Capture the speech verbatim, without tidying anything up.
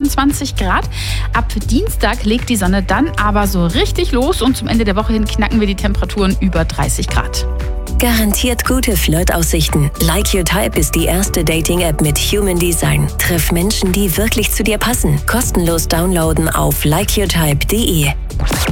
achtundzwanzig Grad. Ab Dienstag legt die Sonne dann aber so richtig los und zum Ende der Woche hin knacken wir die Temperaturen über dreißig Grad. Garantiert gute Flirtaussichten. Like Your Type ist die erste Dating-App mit Human Design. Triff Menschen, die wirklich zu dir passen. Kostenlos downloaden auf like your type punkt de.